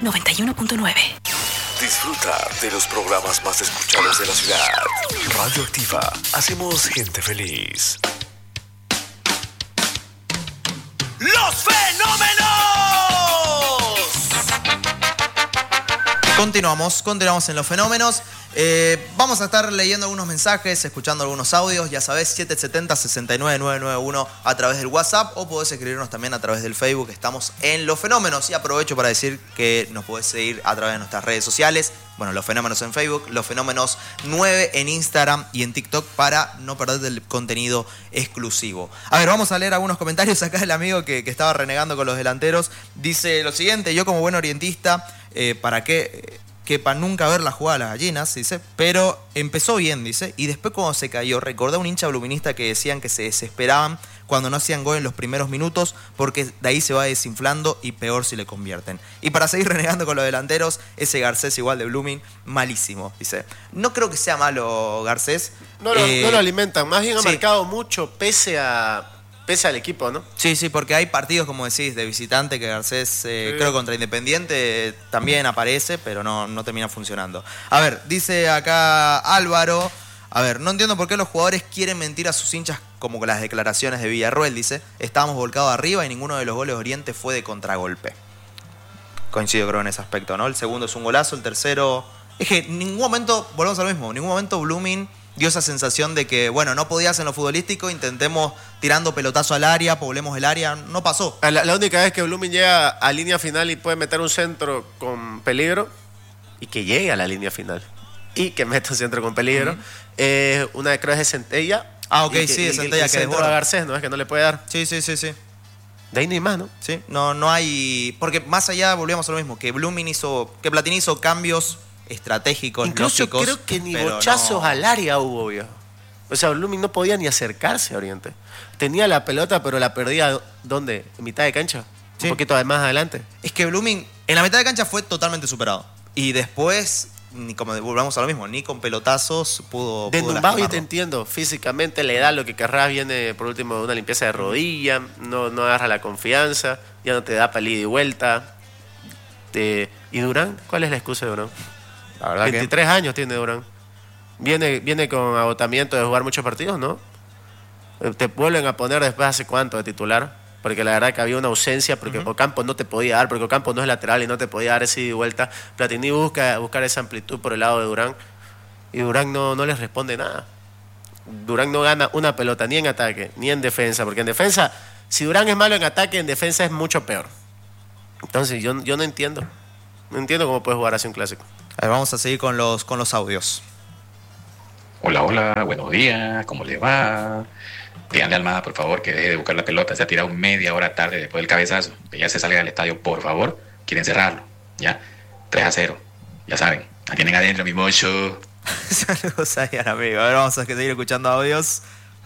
91.9. Disfruta de los programas más escuchados de la ciudad. Radio Activa. Hacemos gente feliz. ¡Los fenómenos! Continuamos en Los Fenómenos. Vamos a estar leyendo algunos mensajes, escuchando algunos audios. Ya sabés, 770-69991 a través del WhatsApp, o podés escribirnos también a través del Facebook. Estamos en Los Fenómenos. Y aprovecho para decir que nos podés seguir a través de nuestras redes sociales. Bueno, Los Fenómenos en Facebook, Los Fenómenos 9 en Instagram y en TikTok, para no perderte el contenido exclusivo. A ver, vamos a leer algunos comentarios. Acá el amigo que estaba renegando con los delanteros dice lo siguiente: yo como buen orientista, ¿para qué? Que para nunca ver la jugada de las gallinas, dice, pero empezó bien, dice, y después cuando se cayó, recordé a un hincha bluminista que decían que se desesperaban cuando no hacían gol en los primeros minutos, porque de ahí se va desinflando y peor si le convierten. Y para seguir renegando con los delanteros, ese Garcés igual de Blooming, malísimo, dice. No creo que sea malo Garcés. No lo alimentan, más bien ha sí. marcado mucho pese al equipo, ¿no? Sí, porque hay partidos, como decís, de visitante que Garcés, creo contra Independiente, también aparece, pero no termina funcionando. A ver, dice acá Álvaro, a ver, no entiendo por qué los jugadores quieren mentir a sus hinchas, como con las declaraciones de Villarroel, dice, estábamos volcados arriba y ninguno de los goles de Oriente fue de contragolpe. Coincido creo en ese aspecto, ¿no? El segundo es un golazo, el tercero... Es que en ningún momento, volvemos a lo mismo, en ningún momento Blooming dio esa sensación de que, bueno, no podías en lo futbolístico, intentemos tirando pelotazo al área, poblemos el área, no pasó. La única vez que Blooming llega a línea final y puede meter un centro con peligro, y que llegue a la línea final, y que meta un centro con peligro, una de creo es de Centella. Ah, ok, sí, de Centella que desborda a Garcés, ¿no? Es que no le puede dar. Sí. De ahí ni más, ¿no? Sí, no hay... Porque más allá, volvíamos a lo mismo, que Platini hizo cambios estratégicos, incluso lógicos, creo que ni bochazos al área hubo, viejo. O sea, Blooming no podía ni acercarse a Oriente. Tenía la pelota, pero la perdía, ¿dónde? ¿En mitad de cancha? Sí. Un poquito más adelante. Es que Blooming en la mitad de cancha fue totalmente superado. Y después, como volvamos a lo mismo, ni con pelotazos pudo de Numbao yo te entiendo, físicamente le da lo que querrás, viene por último de una limpieza de rodilla, no agarra la confianza, ya no te da para ida y vuelta. ¿Y Durán? ¿Cuál es la excusa de Durán? La verdad 23 años tiene Durán. Viene con agotamiento de jugar muchos partidos, ¿no? Te vuelven a poner después hace cuánto de titular, porque la verdad que había una ausencia, porque Ocampo no te podía dar, porque Ocampo no es lateral y no te podía dar ese ida y vuelta. Platini buscar esa amplitud por el lado de Durán, y Durán no les responde nada. Durán no gana una pelota ni en ataque ni en defensa, porque en defensa, si Durán es malo en ataque, en defensa es mucho peor. Entonces yo no entiendo cómo puede jugar así un clásico. A ver, vamos a seguir con los audios. Hola, buenos días, ¿cómo le va? Díganle a Almada, por favor, que deje de buscar la pelota. Se ha tirado media hora tarde después del cabezazo. Que ya se salga del estadio, por favor. Quieren cerrarlo, ¿ya? 3-0, ya saben. La tienen adentro, mi mocho. Saludos ahí al amigo. A ver, vamos a seguir escuchando audios.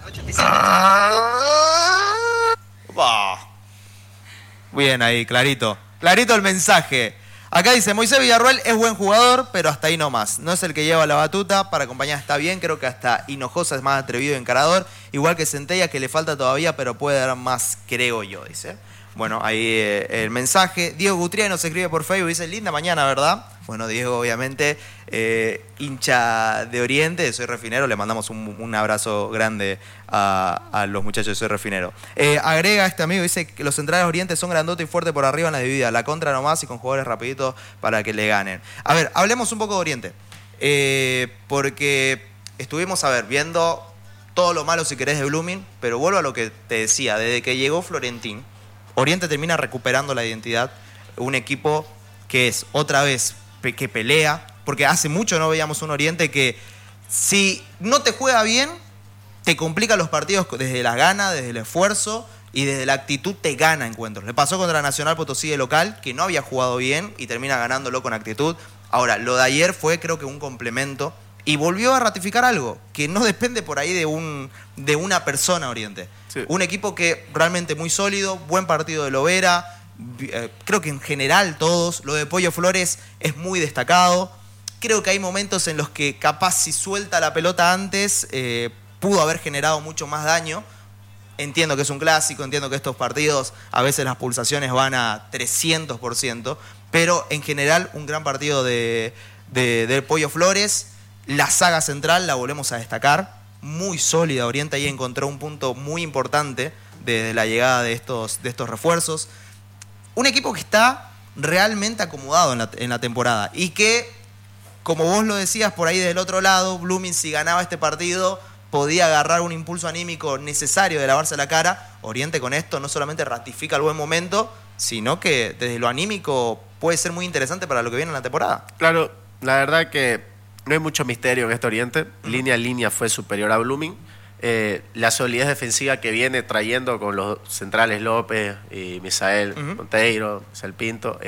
Bien ahí, clarito. Clarito el mensaje. Acá dice, Moisés Villarroel es buen jugador, pero hasta ahí nomás. No es el que lleva la batuta, para acompañar está bien, creo que hasta Hinojosa es más atrevido y encarador, igual que Centella, que le falta todavía, pero puede dar más, creo yo, dice. Bueno, ahí el mensaje. Diego Gutierrez nos escribe por Facebook, dice, linda mañana, ¿verdad? Bueno, Diego, obviamente, hincha de Oriente, Soy Refinero, le mandamos un abrazo grande a los muchachos de Soy Refinero. Agrega este amigo, dice que los centrales de Oriente son grandotes y fuertes por arriba en la dividida, la contra nomás y con jugadores rapiditos para que le ganen. A ver, hablemos un poco de Oriente, porque estuvimos, viendo todo lo malo, si querés, de Blooming, pero vuelvo a lo que te decía, desde que llegó Florentín, Oriente termina recuperando la identidad, un equipo que es otra vez que pelea, porque hace mucho no veíamos un Oriente que si no te juega bien, te complica los partidos desde las ganas, desde el esfuerzo y desde la actitud te gana encuentros. Le pasó contra Nacional Potosí de local, que no había jugado bien y termina ganándolo con actitud. Ahora, lo de ayer fue creo que un complemento y volvió a ratificar algo que no depende por ahí de una persona Oriente. Sí. Un equipo que realmente muy sólido, buen partido de Lovera, creo que en general todos, lo de Pollo Flores es muy destacado. Creo que hay momentos en los que capaz si suelta la pelota antes pudo haber generado mucho más daño. Entiendo que es un clásico, entiendo que estos partidos a veces las pulsaciones van a 300%, pero en general un gran partido del Pollo Flores. La saga central la volvemos a destacar, muy sólida. Oriente ahí encontró un punto muy importante de la llegada de estos refuerzos. Un equipo que está realmente acomodado en la temporada y que, como vos lo decías por ahí del otro lado, Blooming, si ganaba este partido, podía agarrar un impulso anímico necesario de lavarse la cara. Oriente con esto no solamente ratifica el buen momento, sino que desde lo anímico puede ser muy interesante para lo que viene en la temporada. Claro, la verdad que no hay mucho misterio en este Oriente. Línea a línea fue superior a Blooming. La solidez defensiva que viene trayendo con los centrales López y Misael Monteiro, Misael Pinto.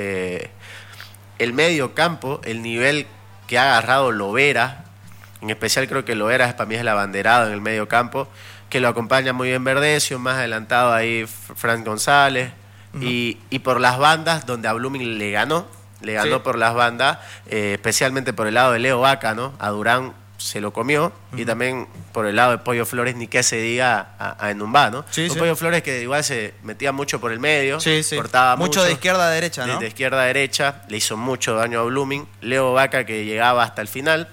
El medio campo, el nivel que ha agarrado Lovera, en especial creo que Lovera para mí es el abanderado en el medio campo, que lo acompaña muy bien Verdecio, más adelantado ahí Frank González, y por las bandas donde a Blooming le ganó sí, por las bandas, especialmente por el lado de Leo Vaca, ¿no? A Durán se lo comió, y también por el lado de Pollo Flores, ni que se diga a Enumbá, ¿no? Sí, un sí. Pollo Flores que igual se metía mucho por el medio, sí. cortaba mucho de izquierda a derecha, ¿no? De izquierda a derecha, le hizo mucho daño a Blooming. Leo Vaca, que llegaba hasta el final,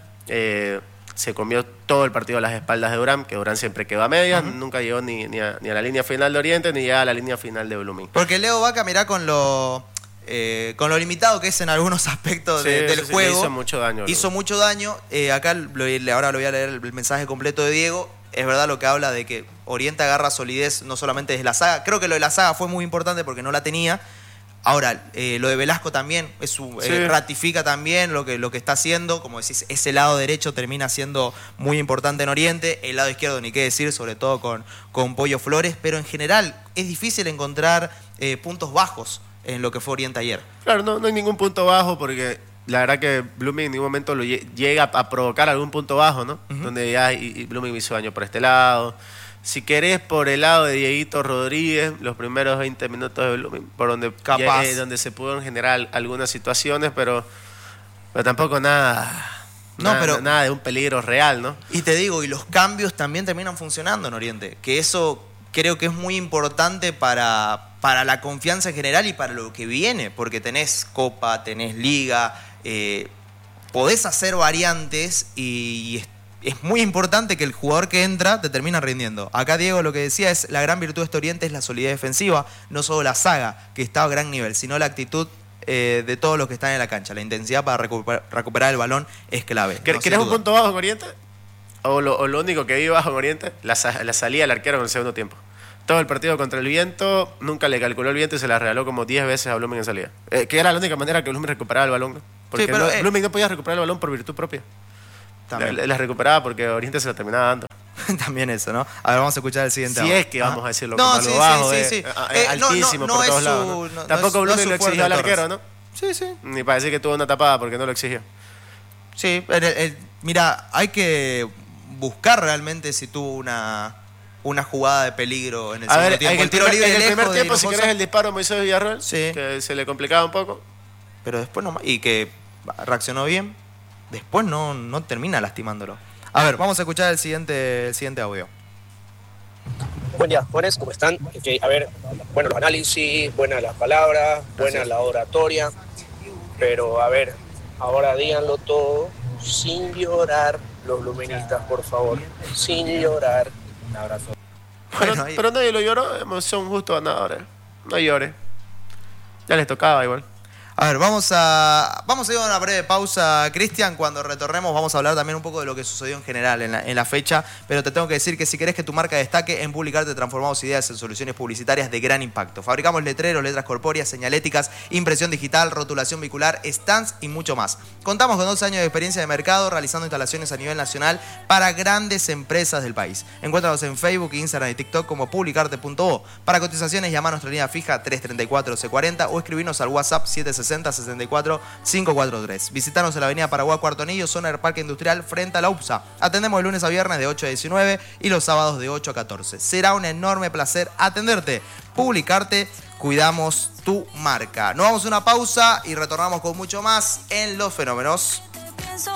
se comió todo el partido a las espaldas de Durán, que Durán siempre quedó a medias, nunca llegó ni a la línea final de Oriente, ni llegaba a la línea final de Blooming. Porque Leo Vaca, mirá con lo limitado que es en algunos aspectos del juego. Hizo mucho daño. Hizo mucho daño. Acá ahora lo voy a leer el mensaje completo de Diego. Es verdad lo que habla de que Oriente agarra solidez no solamente desde la saga. Creo que lo de la saga fue muy importante porque no la tenía. Ahora, lo de Velasco también ratifica también lo que está haciendo. Como decís, ese lado derecho termina siendo muy importante en Oriente. El lado izquierdo ni qué decir, sobre todo con Pollo Flores. Pero en general es difícil encontrar puntos bajos en lo que fue Oriente ayer. Claro, no hay ningún punto bajo porque la verdad que Blooming en ningún momento llega a provocar algún punto bajo, ¿no? Donde ya y Blooming hizo daño por este lado. Si querés, por el lado de Dieguito Rodríguez, los primeros 20 minutos de Blooming, por donde donde se pudieron generar algunas situaciones, pero tampoco nada de un peligro real, ¿no? Y te digo, y los cambios también terminan funcionando en Oriente, que eso creo que es muy importante para la confianza en general y para lo que viene, porque tenés Copa, tenés Liga, podés hacer variantes y es muy importante que el jugador que entra te termina rindiendo. Acá Diego lo que decía es la gran virtud de este Oriente es la solidez defensiva, no solo la saga, que está a gran nivel, sino la actitud de todos los que están en la cancha. La intensidad para recuperar el balón es clave. ¿Querés un punto bajo en Oriente? ¿O lo único que vi bajo en Oriente? La salida del arquero en el segundo tiempo. Todo el partido contra el Viento, nunca le calculó el Viento y se la regaló como 10 veces a Blooming en salida. Que era la única manera que Blooming recuperaba el balón, ¿no? Porque sí, pero Blooming no podía recuperar el balón por virtud propia. La recuperaba porque Oriente se la terminaba dando. También eso, ¿no? A ver, vamos a escuchar el siguiente. Si es que vamos a decirlo como algo bajo, altísimo por todos lados, ¿no? Tampoco Blooming lo exigió al arquero, ¿no? Sí. Ni para decir que tuvo una tapada porque no lo exigió. Sí, mira, hay que buscar realmente si tuvo una jugada de peligro en el segundo tiempo. El tiro libre en el primer tiempo, si querés, el disparo a Moisés Villarreal, que se le complicaba un poco. Pero después no, y que reaccionó bien, después no termina lastimándolo. A ver, vamos a escuchar el siguiente audio. Buen día, jóvenes, ¿cómo están? A ver, bueno los análisis, buenas las palabras, buena la oratoria, pero a ver, ahora díganlo todo sin llorar, los blumenistas, por favor, sin llorar. Un abrazo. Pero nadie lo lloró, son justos ganadores. No llores. Ya les tocaba igual. A ver, vamos a ir a una breve pausa, Cristian. Cuando retornemos vamos a hablar también un poco de lo que sucedió en general en la fecha. Pero te tengo que decir que si querés que tu marca destaque, en Publicarte transformamos ideas en soluciones publicitarias de gran impacto. Fabricamos letreros, letras corpóreas, señaléticas, impresión digital, rotulación vehicular, stands y mucho más. Contamos con 2 años de experiencia de mercado realizando instalaciones a nivel nacional para grandes empresas del país. Encuéntranos en Facebook, Instagram y TikTok como publicarte.bo. Para cotizaciones llama a nuestra línea fija 334-C40 o escribirnos al WhatsApp 760-64-543. Visítanos en la avenida Paraguay Cuarto Anillo, zona del Parque Industrial, frente a la UPSA. Atendemos de lunes a viernes de 8 a 19 y los sábados de 8 a 14. Será un enorme placer atenderte. Publicarte, cuidamos tu marca. Nos vamos a una pausa y retornamos con mucho más en Los Fenómenos.